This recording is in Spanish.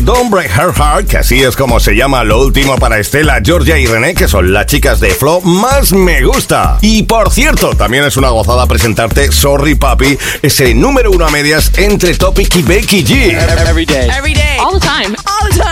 Don't Break Her Heart, que así es como se llama lo último para Estela, Georgia y René, que son las chicas de Flow más me gusta. Y por cierto, también es una gozada presentarte Sorry Papi, ese número 1 a medias entre Topic y Becky G. Every day. All the time.